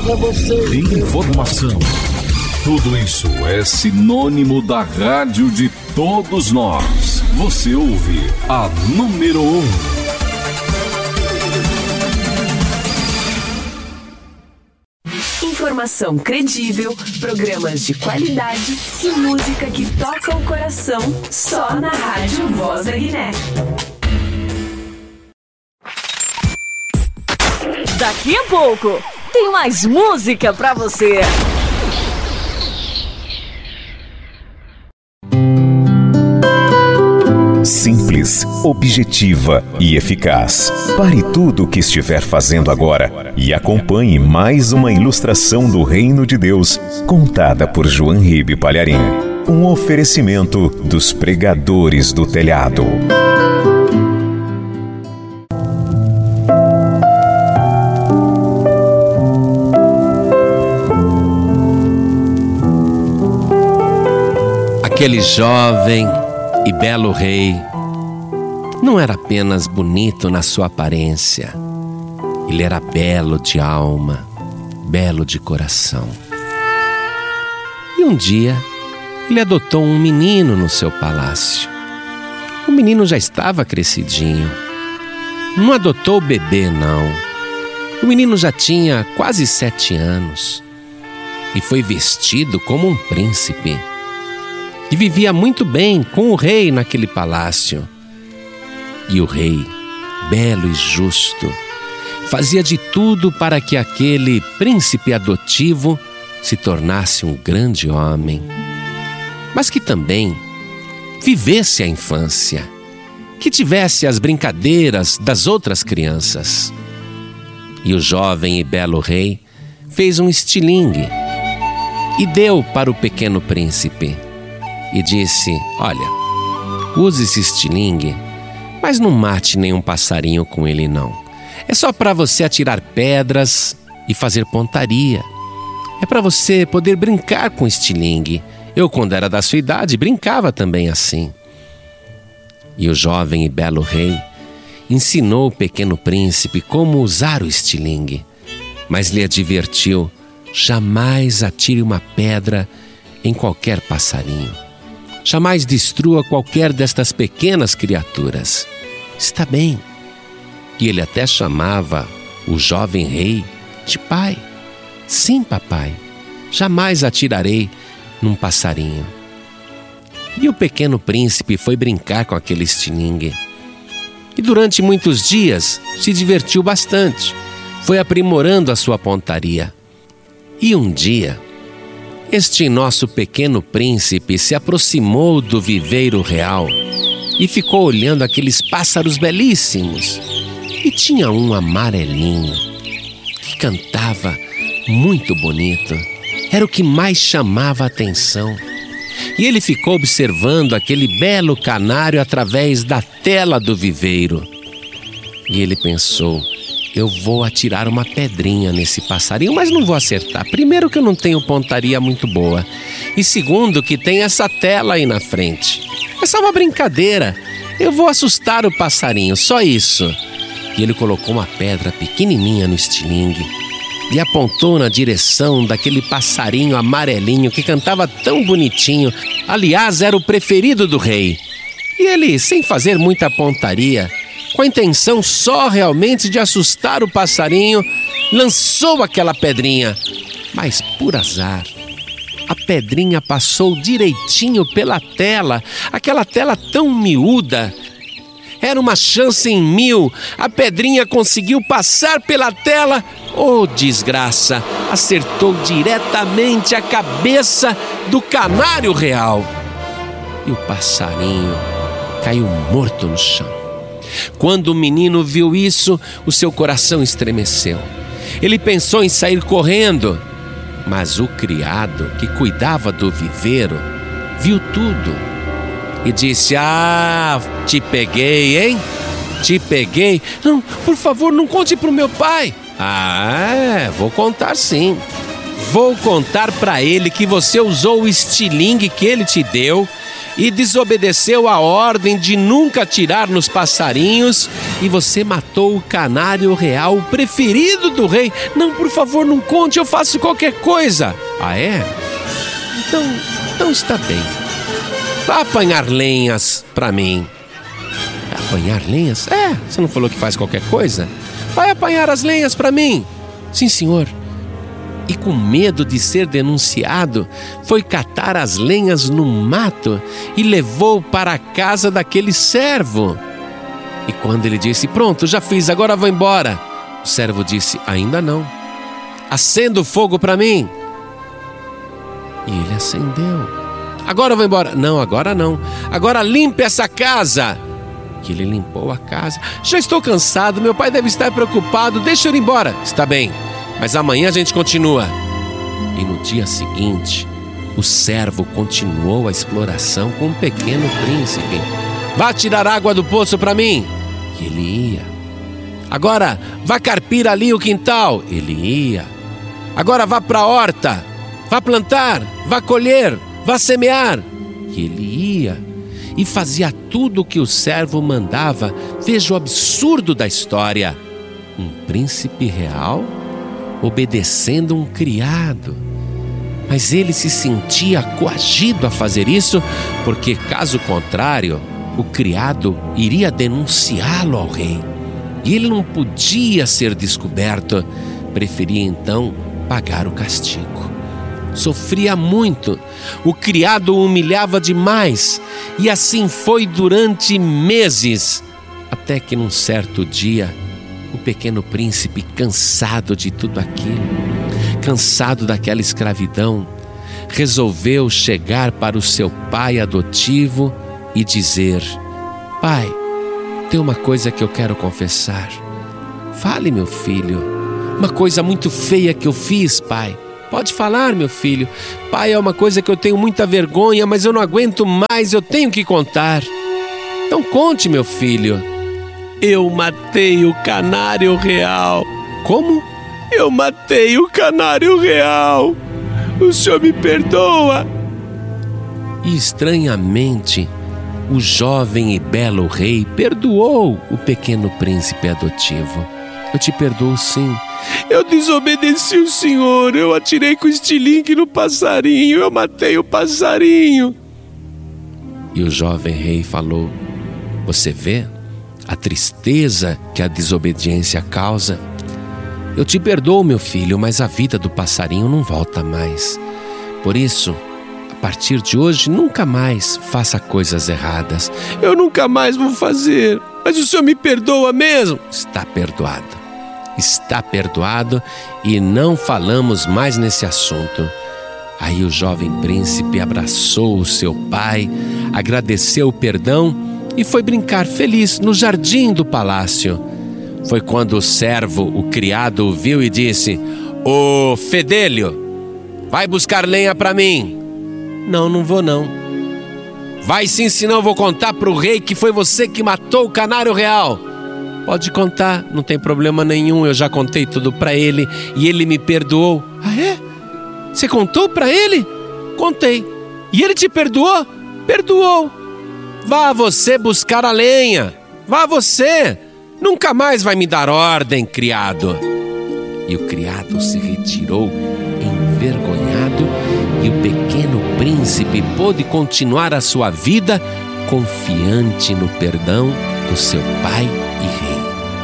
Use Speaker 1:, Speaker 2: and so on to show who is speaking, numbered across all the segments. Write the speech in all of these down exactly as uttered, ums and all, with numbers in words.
Speaker 1: Informação. Tudo isso é sinônimo da rádio de todos nós. Você ouve a número um.
Speaker 2: Informação credível, programas de qualidade e música que toca o coração só na Rádio Voz da Guiné.
Speaker 3: Daqui a pouco tem mais música pra você.
Speaker 4: Simples, objetiva e eficaz. Pare tudo o que estiver fazendo agora e acompanhe mais uma ilustração do Reino de Deus, contada por João Ribe Palharim. Um oferecimento dos pregadores do telhado.
Speaker 5: Aquele jovem e belo rei não era apenas bonito na sua aparência, ele era belo de alma, belo de coração. E um dia ele adotou um menino no seu palácio. O menino já estava crescidinho. Não adotou o bebê, não. O menino já tinha quase sete anos e foi vestido como um príncipe. E vivia muito bem com o rei naquele palácio. E o rei, belo e justo, fazia de tudo para que aquele príncipe adotivo se tornasse um grande homem, mas que também vivesse a infância, que tivesse as brincadeiras das outras crianças. E o jovem e belo rei fez um estilingue e deu para o pequeno príncipe. E disse: olha, use esse estilingue, mas não mate nenhum passarinho com ele não. É só para você atirar pedras e fazer pontaria. É para você poder brincar com estilingue. Eu, quando era da sua idade, brincava também assim. E o jovem e belo rei ensinou o pequeno príncipe como usar o estilingue, mas lhe advertiu: jamais atire uma pedra em qualquer passarinho. Jamais destrua qualquer destas pequenas criaturas. Está bem. E ele até chamava o jovem rei de pai. Sim, papai, jamais atirarei num passarinho. E o pequeno príncipe foi brincar com aquele estilingue. E durante muitos dias se divertiu bastante. Foi aprimorando a sua pontaria. E um dia, este nosso pequeno príncipe se aproximou do viveiro real e ficou olhando aqueles pássaros belíssimos. E tinha um amarelinho que cantava muito bonito. Era o que mais chamava a atenção. E ele ficou observando aquele belo canário através da tela do viveiro. E ele pensou: eu vou atirar uma pedrinha nesse passarinho, mas não vou acertar. Primeiro, que eu não tenho pontaria muito boa. E segundo, que tem essa tela aí na frente. É só uma brincadeira. Eu vou assustar o passarinho, só isso. E ele colocou uma pedra pequenininha no estilingue e apontou na direção daquele passarinho amarelinho que cantava tão bonitinho. Aliás, era o preferido do rei. E ele, sem fazer muita pontaria, com a intenção só realmente de assustar o passarinho, lançou aquela pedrinha. Mas, por azar, a pedrinha passou direitinho pela tela, aquela tela tão miúda. Era uma chance em mil. A pedrinha conseguiu passar pela tela. Oh, desgraça! Acertou diretamente a cabeça do canário real. E o passarinho caiu morto no chão. Quando o menino viu isso, o seu coração estremeceu. Ele pensou em sair correndo, mas o criado que cuidava do viveiro viu tudo e disse: ah, te peguei, hein? Te peguei. Não, por favor, não conte pro meu pai. Ah, vou contar sim. Vou contar pra ele que você usou o estilingue que ele te deu e desobedeceu a ordem de nunca atirar nos passarinhos, e você matou o canário real preferido do rei. Não, por favor, não conte, eu faço qualquer coisa. Ah, é? Então, então está bem. Vá apanhar lenhas para mim. Apanhar lenhas? É, você não falou que faz qualquer coisa? Vai apanhar as lenhas para mim. Sim, senhor. E com medo de ser denunciado, foi catar as lenhas no mato e levou para a casa daquele servo. E quando ele disse: pronto, já fiz, agora vou embora, o servo disse: ainda não. Acenda o fogo para mim. E ele acendeu. Agora eu vou embora. Não, agora não. Agora limpe essa casa. Que ele limpou a casa. Já estou cansado, meu pai deve estar preocupado, deixa eu ir embora. Está bem, mas amanhã a gente continua. E no dia seguinte, o servo continuou a exploração com o pequeno príncipe. Vá tirar água do poço para mim. E ele ia. Agora, vá carpir ali o quintal. Ele ia. Agora vá para a horta. Vá plantar, vá colher, vá semear. E ele ia. E fazia tudo o que o servo mandava. Veja o absurdo da história. Um príncipe real obedecendo um criado. Mas ele se sentia coagido a fazer isso, porque caso contrário, o criado iria denunciá-lo ao rei. E ele não podia ser descoberto. Preferia então pagar o castigo. Sofria muito, o criado o humilhava demais, e assim foi durante meses, até que num certo dia, o pequeno príncipe, cansado de tudo aquilo, cansado daquela escravidão, resolveu chegar para o seu pai adotivo e dizer: pai, tem uma coisa que eu quero confessar. Fale, meu filho, uma coisa muito feia que eu fiz, pai. Pode falar, meu filho. Pai, é uma coisa que eu tenho muita vergonha, mas eu não aguento mais, eu tenho que contar. Então conte, meu filho. Eu matei o canário real. Como? Eu matei o canário real. O senhor me perdoa? E estranhamente, o jovem e belo rei perdoou o pequeno príncipe adotivo. Eu te perdoo, sim. Eu desobedeci o senhor, eu atirei com estilingue no passarinho, eu matei o passarinho. E o jovem rei falou: você vê a tristeza que a desobediência causa? Eu te perdoo, meu filho, mas a vida do passarinho não volta mais. Por isso, a partir de hoje, nunca mais faça coisas erradas. Eu nunca mais vou fazer. Mas o senhor me perdoa mesmo? Está perdoado. Está perdoado, e não falamos mais nesse assunto. Aí o jovem príncipe abraçou o seu pai, agradeceu o perdão e foi brincar feliz no jardim do palácio. Foi quando o servo, o criado, o viu e disse: ô fedelho, vai buscar lenha para mim. Não, não vou não. Vai sim, senão eu vou contar para o rei que foi você que matou o canário real. Pode contar, não tem problema nenhum, eu já contei tudo para ele e ele me perdoou. Ah, é? Você contou para ele? Contei. E ele te perdoou? Perdoou. Vá você buscar a lenha. Vá você. Nunca mais vai me dar ordem, criado. E o criado se retirou envergonhado, e o pequeno príncipe pôde continuar a sua vida confiante no perdão do seu pai e rei.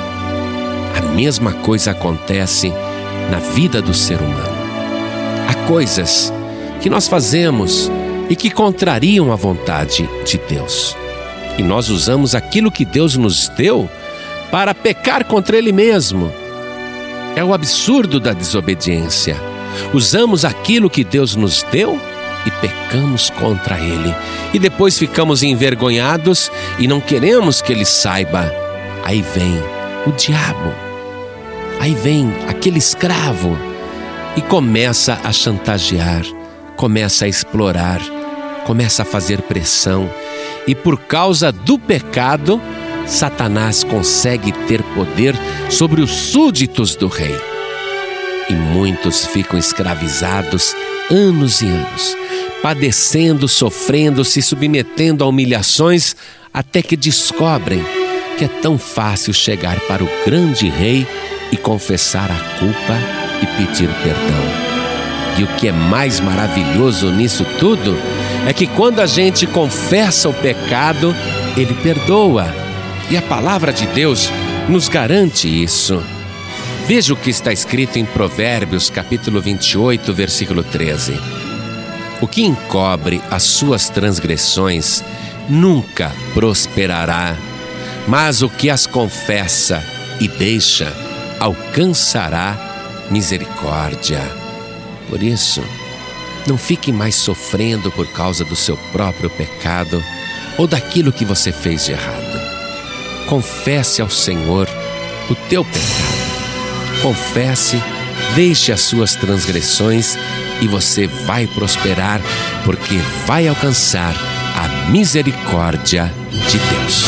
Speaker 5: A mesma coisa acontece na vida do ser humano. Há coisas que nós fazemos e que contrariam a vontade de Deus. E nós usamos aquilo que Deus nos deu para pecar contra Ele mesmo. É o absurdo da desobediência. Usamos aquilo que Deus nos deu e pecamos contra Ele. E depois ficamos envergonhados e não queremos que Ele saiba. Aí vem o diabo. Aí vem aquele escravo e começa a chantagear, começa a explorar, começa a fazer pressão. E por causa do pecado, Satanás consegue ter poder sobre os súditos do rei. E muitos ficam escravizados anos e anos, padecendo, sofrendo, se submetendo a humilhações, até que descobrem que é tão fácil chegar para o grande rei e confessar a culpa e pedir perdão. E o que é mais maravilhoso nisso tudo é que quando a gente confessa o pecado, Ele perdoa. E a palavra de Deus nos garante isso. Veja o que está escrito em Provérbios, capítulo vinte e oito, versículo treze. O que encobre as suas transgressões nunca prosperará, mas o que as confessa e deixa alcançará misericórdia. Por isso, não fique mais sofrendo por causa do seu próprio pecado ou daquilo que você fez de errado. Confesse ao Senhor o teu pecado. Confesse, deixe as suas transgressões e você vai prosperar, porque vai alcançar a misericórdia de Deus.